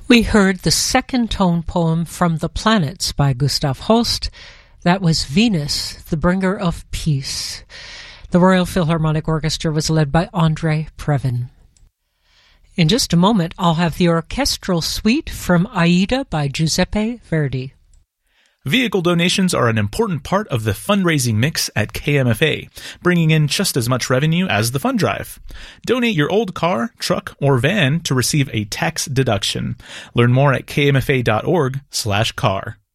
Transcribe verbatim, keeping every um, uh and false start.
We heard the second tone poem from The Planets by Gustav Holst. That was Venus, the Bringer of Peace. The Royal Philharmonic Orchestra was led by André Previn. In just a moment, I'll have the orchestral suite from Aida by Giuseppe Verdi. Vehicle donations are an important part of the fundraising mix at K M F A, bringing in just as much revenue as the fund drive. Donate your old car, truck, or van to receive a tax deduction. Learn more at kmfa.org slash car.